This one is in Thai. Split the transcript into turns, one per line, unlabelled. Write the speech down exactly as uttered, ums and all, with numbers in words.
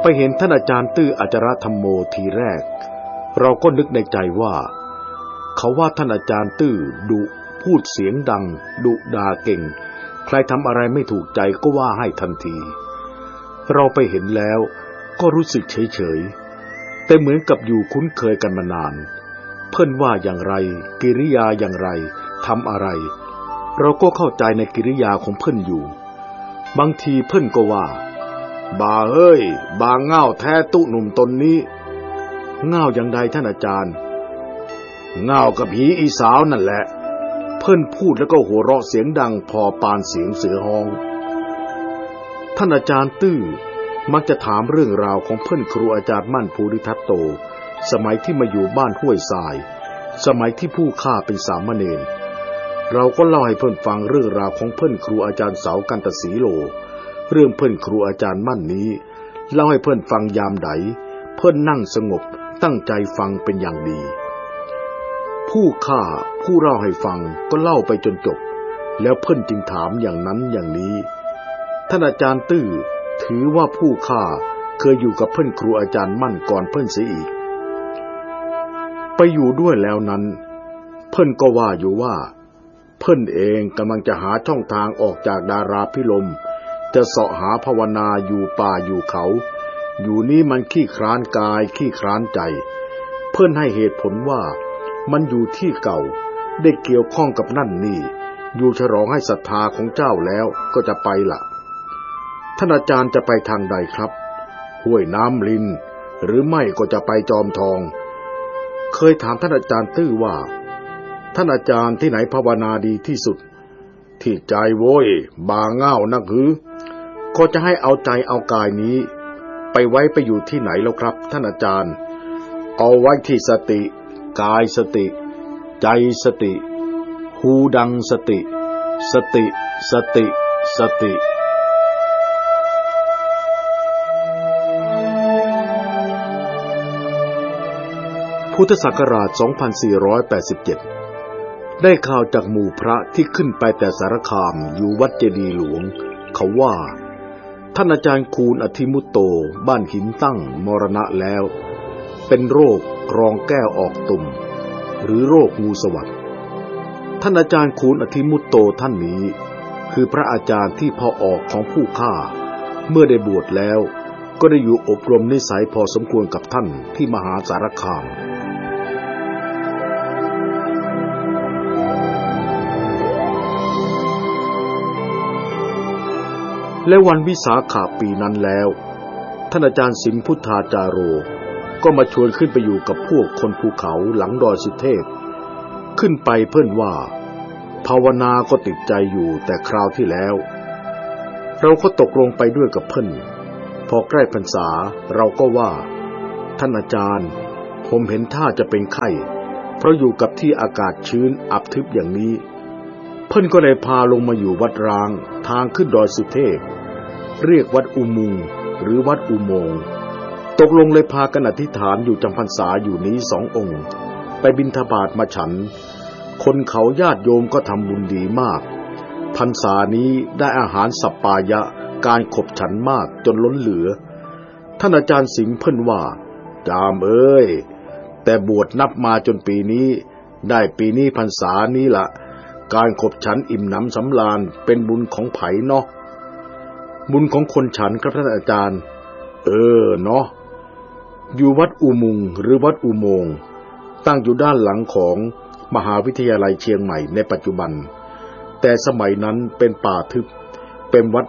ไปเห็นท่านอาจารย์ตื้ออาจารธรรมโมทีแรกเราก็นึกในใจว่าเขาว่าท่านอาจารย์ตื้อดุพูดเสียงดังดุด่าเก่งใครทำอะไรไม่ถูกใจก็ว่าให้ทันทีเราไปเห็นแล้วก็รู้สึกเฉยๆแต่เหมือนกับอยู่คุ้นเคยกันมานานเพิ่นว่าอย่างไรกิริยาอย่างไรทำอะไรเราก็เข้าใจในกิริยาของเพิ่นอยู่บางทีเพิ่นก็ว่าบ่าเอ้ยบางเง่าแท้ตุหนุ่มตนนี้เง่าอย่างใดท่านอาจารย์เง่ากับผีอีสาวนั่นแหละเพิ่นพูดแล้วก็หัวเราะเสียงดังพอปานเสียงเสือฮ้องท่านอาจารย์ตื้อมักจะถามเรื่องราวของเพิ่นครูอาจารย์มั่นภูริทัตโตสมัยที่มาอยู่บ้านห้วยทรายสมัยที่ผู้ฆ่าเป็นสามเณรเราก็เล่าให้เพิ่นฟังเรื่องราวของเพิ่นครูอาจารย์เสากันตศรีโลเรื่องเพิ่นครูอาจารย์มั่นนี้เล่าให้เพิ่นฟังยามใดเพิ่นนั่งสงบตั้งใจฟังเป็นอย่างดีผู้ฆ่าผู้เล่าให้ฟังก็เล่าไปจนจบแล้วเพิ่นจึงถามอย่างนั้นอย่างนี้ท่านอาจารย์ตื้อถือว่าผู้ฆ่าเคยอยู่กับเพิ่นครูอาจารย์มั่นก่อนเพิ่นเสียอีกไปอยู่ด้วยแล้วนั้นเพิ่นก็ว่าอยู่ว่าเพิ่นเองกำลังจะหาช่องทางออกจากดาราพิรมจะเสาะหาภาวนาอยู่ป่าอยู่เขาอยู่นี้มันขี้คร้านกายขี้คร้านใจเพิ่นให้เหตุผลว่ามันอยู่ที่เก่าได้เกี่ยวข้องกับนั่นนี่อยู่ฉลองให้ศรัทธาของเจ้าแล้วก็จะไปละท่านอาจารย์จะไปทางใดครับห้วยน้ำลินหรือไม่ก็จะไปจอมทองเคยถามท่านอาจารย์ตื้อว่าท่านอาจารย์ที่ไหนภาวนาดีที่สุดที่ใจโว้ยบางเง่านักหือก็จะให้เอาใจเอากายนี้ไปไว้ไปอยู่ที่ไหนแล้วครับท่านอาจารย์เอาไว้ที่สติกายสติใจสติหูดังสติสติสติสติพุทธศักราช สองพันสี่ร้อยแปดสิบเจ็ด ได้ข่าวจากหมู่พระที่ขึ้นไปแต่สารคามอยู่วัดเจดีย์หลวงเขาว่าท่านอาจารย์คูณอธิมุตโตบ้านหินตั้งมรณะแล้วเป็นโรครองแก้วออกตุ่มหรือโรคงูสวัสด์ท่านอาจารย์คูณอธิมุตโตท่านนี้คือพระอาจารย์ที่พอออกของผู้ฆ่าเมื่อได้บวชแล้วก็ได้อยู่อบรมนิสัยพอสมควรกับท่านที่มหาสารคามและวันวิสาขปีนั้นแล้วท่านอาจารย์สิมพุทธาจาโรก็มาชวนขึ้นไปอยู่กับพวกคนภูเขาหลังดอยสุเทพขึ้นไปเพิ่นว่าภาวนาก็ติดใจอยู่แต่คราวที่แล้วเราก็ตกลงไปด้วยกับเพิ่นพอใกล้พรรษาเราก็ว่าท่านอาจารย์ผมเห็นท่าจะเป็นไข้เพราะอยู่กับที่อากาศชื้นอับทึบอย่างนี้เพิ่นก็เลยพาลงมาอยู่วัดร้างทางขึ้นดอยสุเทพเรียกวัดอุโมงค์หรือวัดอุโมงค์ตกลงเลยพากันอธิษฐานอยู่จำพรรษาอยู่นี้สององค์ไปบิณฑบาตมาฉันคนเขาญาติโยมก็ทำบุญดีมากพรรษานี้ได้อาหารสัปปายะการขบฉันมากจนล้นเหลือท่านอาจารย์สิงห์เพิ่นว่าจามเอ้ยแต่บวชนับมาจนปีนี้ได้ปีนี้พรรษานี้ละการขบฉันอิ่มหนำสำราญเป็นบุญของไผเนาะบุญของคนฉันครับท่านอาจารย์เออเนาะอยู่วัดอุโมงค์หรือวัดอุโมงค์ตั้งอยู่ด้านหลังของมหาวิทยาลัยเชียงใหม่ในปัจจุบันแต่สมัยนั้นเป็นป่าทึบเป็นวัด